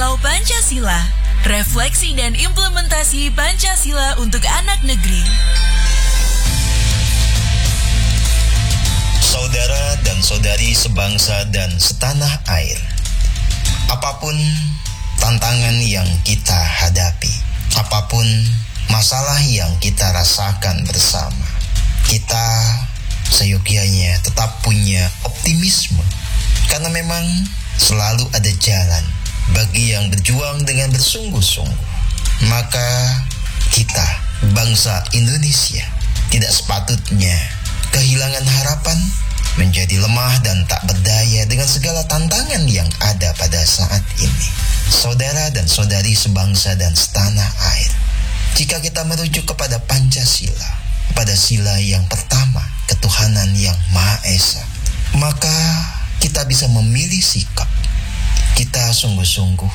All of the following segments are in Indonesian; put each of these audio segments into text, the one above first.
Kilau Pancasila, refleksi dan implementasi Pancasila untuk anak negeri. Saudara dan saudari sebangsa dan setanah air, apapun tantangan yang kita hadapi, apapun masalah yang kita rasakan bersama, kita seyogyanya tetap punya optimisme, karena memang selalu ada jalan bagi yang berjuang dengan bersungguh-sungguh. Maka kita, bangsa Indonesia, tidak sepatutnya kehilangan harapan, menjadi lemah dan tak berdaya dengan segala tantangan yang ada pada saat ini. Saudara dan saudari sebangsa dan setanah air, jika kita merujuk kepada Pancasila, pada sila yang pertama, ketuhanan yang Maha Esa, maka kita bisa memilih sikap. Kita sungguh-sungguh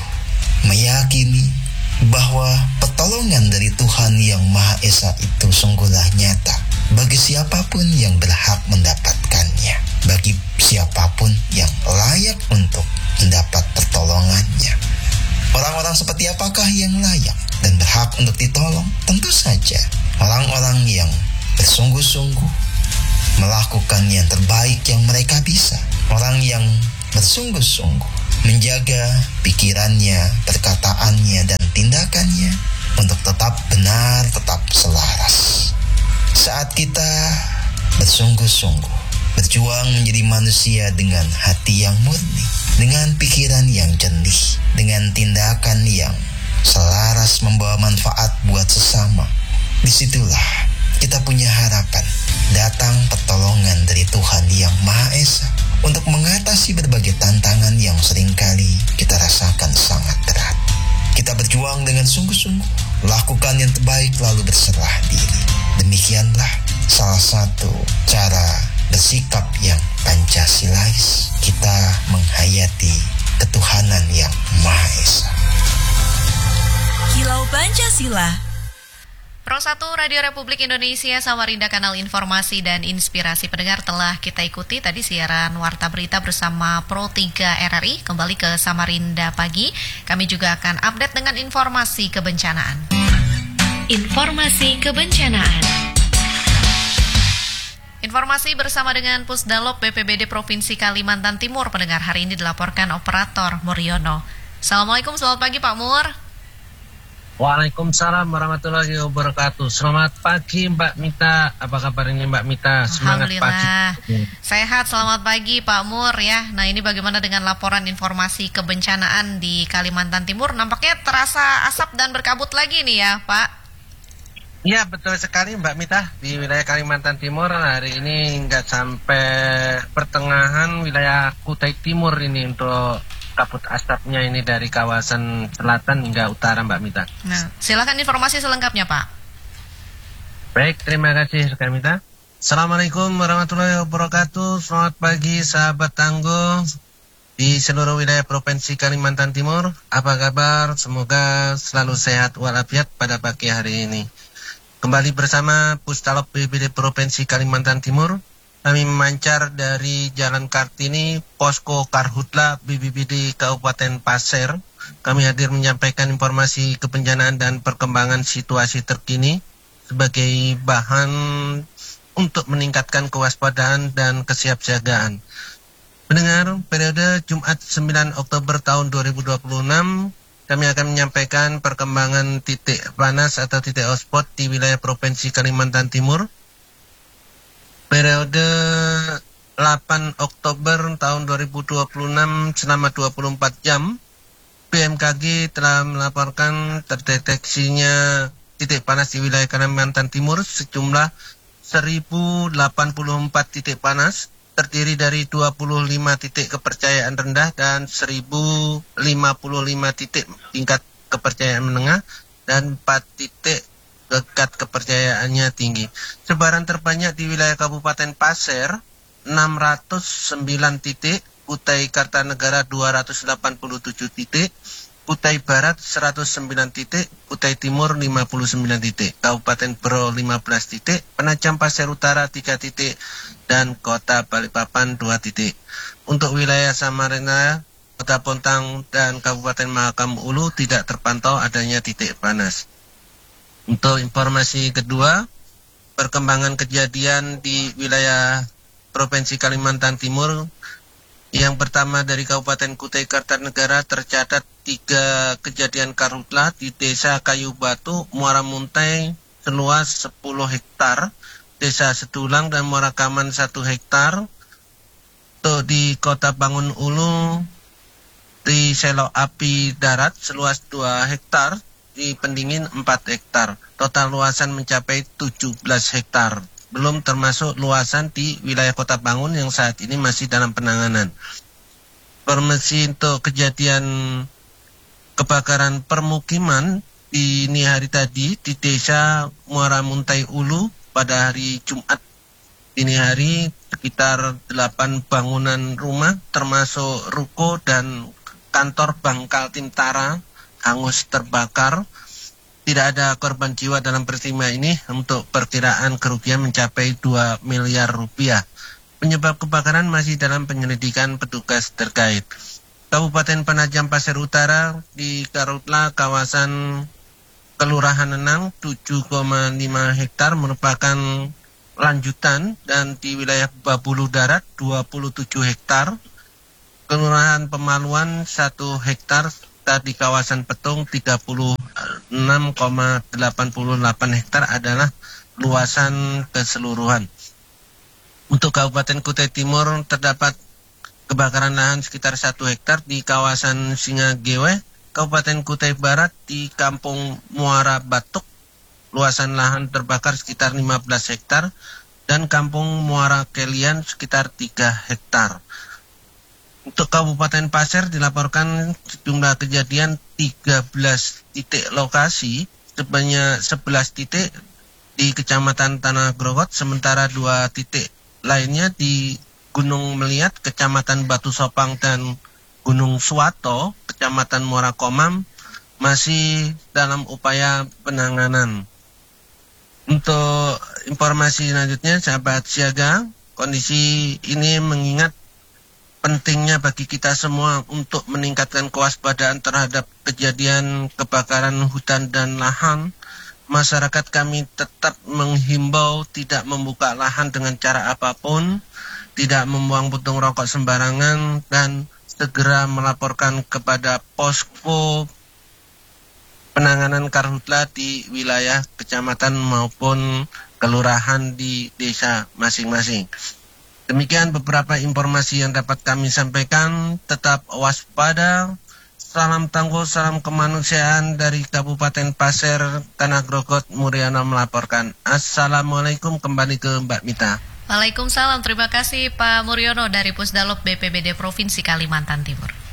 meyakini bahwa pertolongan dari Tuhan yang Maha Esa itu sungguhlah nyata bagi siapapun yang berhak mendapatkannya, bagi siapapun yang layak untuk mendapat pertolongannya. Orang-orang seperti apakah yang layak dan berhak untuk ditolong? Tentu saja orang-orang yang bersungguh-sungguh melakukan yang terbaik yang mereka bisa. Orang yang bersungguh-sungguh menjaga pikirannya, perkataannya, dan tindakannya untuk tetap benar, tetap selaras. Saat kita bersungguh-sungguh berjuang menjadi manusia dengan hati yang murni, dengan pikiran yang jernih, dengan tindakan yang selaras membawa manfaat buat sesama, disitulah kita punya harapan datang pertolongan dari Tuhan yang Maha Esa untuk mengatasi berbagai tantangan yang seringkali kita rasakan sangat berat. Kita berjuang dengan sungguh-sungguh, lakukan yang terbaik lalu berserah diri. Demikianlah salah satu cara bersikap yang Pancasilais, kita menghayati ketuhanan yang Maha Esa. Kilau Pancasila, Pro 1 Radio Republik Indonesia, Samarinda, kanal informasi dan inspirasi. Pendengar, telah kita ikuti tadi siaran Warta Berita bersama Pro 3 RRI. Kembali ke Samarinda Pagi, kami juga akan update dengan informasi kebencanaan. Informasi kebencanaan. Informasi bersama dengan Pusdalop BPBD Provinsi Kalimantan Timur. Pendengar, hari ini dilaporkan operator Muryono. Assalamualaikum, selamat pagi Pak Mur. Waalaikumsalam warahmatullahi wabarakatuh. Selamat pagi Mbak Mita. Apa kabarnya Mbak Mita? Semangat Alhamdulillah. Pagi. Sehat, selamat pagi Pak Mur ya. Nah, ini bagaimana dengan laporan informasi kebencanaan di Kalimantan Timur? Nampaknya terasa asap dan berkabut lagi nih ya Pak. Ya, betul sekali Mbak Mita. Di wilayah Kalimantan Timur hari ini nggak sampai pertengahan wilayah Kutai Timur ini untuk kabut asapnya ini dari kawasan selatan hingga utara Mbak Mita. Nah, silakan informasi selengkapnya Pak. Baik, terima kasih Mbak Mita. Assalamualaikum warahmatullahi wabarakatuh. Selamat pagi sahabat tangguh di seluruh wilayah Provinsi Kalimantan Timur. Apa kabar? Semoga selalu sehat walafiat pada pagi hari ini. Kembali bersama Pusdalop BPBD Provinsi Kalimantan Timur. Kami memancar dari Jalan Kartini, Posko Karhutla BPBD Kabupaten Pasir. Kami hadir menyampaikan informasi kebencanaan dan perkembangan situasi terkini sebagai bahan untuk meningkatkan kewaspadaan dan kesiapsiagaan. Pendengar, periode Jumat 9 Oktober tahun 2026, kami akan menyampaikan perkembangan titik panas atau titik hotspot di wilayah Provinsi Kalimantan Timur. Periode 8 Oktober tahun 2026 selama 24 jam, BMKG telah melaporkan terdeteksinya titik panas di wilayah Kalimantan Timur sejumlah 1084 titik panas, terdiri dari 25 titik kepercayaan rendah dan 1055 titik tingkat kepercayaan menengah dan 4 titik tingkat kepercayaannya tinggi. Sebaran terbanyak di wilayah Kabupaten Pasir 609 titik, Kutai Kartanegara 287 titik, Kutai Barat 109 titik, Kutai Timur 59 titik, Kabupaten Bro 15 titik, Penajam Pasir Utara 3 titik, dan Kota Balikpapan 2 titik. Untuk wilayah Samarinda Kota Bontang dan Kabupaten Mahakam Ulu tidak terpantau adanya titik panas. Untuk informasi kedua, perkembangan kejadian di wilayah Provinsi Kalimantan Timur. Yang pertama dari Kabupaten Kutai Kartanegara tercatat 3 kejadian karhutlah di Desa Kayu Batu, Muara Muntai seluas 10 hektar, Desa Sedulang dan Muara Kaman 1 hektar. Untuk di Kota Bangun Ulu, di Selok Api Darat seluas 2 hektar, di Pendingin 4 hektar. Total luasan mencapai 17 hektar. Belum termasuk luasan di wilayah Kota Bangun yang saat ini masih dalam penanganan. Informasi untuk kejadian kebakaran permukiman di dini hari tadi di Desa Muara Muntai Ulu pada hari Jumat dini hari sekitar 8 bangunan rumah termasuk ruko dan kantor Bangkal Tintara hangus terbakar. Tidak ada korban jiwa dalam peristiwa ini. Untuk perkiraan kerugian mencapai 2 miliar rupiah. Penyebab kebakaran masih dalam penyelidikan petugas terkait. Kabupaten Penajam Pasir Utara di Karhutlah kawasan Kelurahan Nenang 7,5 hektar merupakan lanjutan, dan di wilayah Babulu Darat 27 hektar. Kelurahan Pemaluan 1 hektar, di kawasan Petung 36,88 hektar adalah luasan keseluruhan. Untuk Kabupaten Kutai Timur terdapat kebakaran lahan sekitar 1 hektar di kawasan Singagewe, Kabupaten Kutai Barat di Kampung Muara Batuk, luasan lahan terbakar sekitar 15 hektar, dan Kampung Muara Kelian sekitar 3 hektar. Untuk Kabupaten Pasir dilaporkan sejumlah kejadian 13 titik lokasi, sebanyak 11 titik di Kecamatan Tanah Grogot, sementara 2 titik lainnya di Gunung Meliat, Kecamatan Batu Sopang, dan Gunung Suwato, Kecamatan Muara Komam, masih dalam upaya penanganan. Untuk informasi selanjutnya, sahabat siaga, kondisi ini mengingat pentingnya bagi kita semua untuk meningkatkan kewaspadaan terhadap kejadian kebakaran hutan dan lahan. Masyarakat kami tetap menghimbau tidak membuka lahan dengan cara apapun, tidak membuang puntung rokok sembarangan, dan segera melaporkan kepada posko penanganan karhutlah di wilayah kecamatan maupun kelurahan di desa masing-masing. Demikian beberapa informasi yang dapat kami sampaikan. Tetap waspada. Salam tangguh, salam kemanusiaan dari Kabupaten Pasir, Tanah Grogot. Muriana melaporkan. Assalamualaikum, kembali ke Mbak Mita. Waalaikumsalam, terima kasih Pak Muriono dari Pusdalop BPBD Provinsi Kalimantan Timur.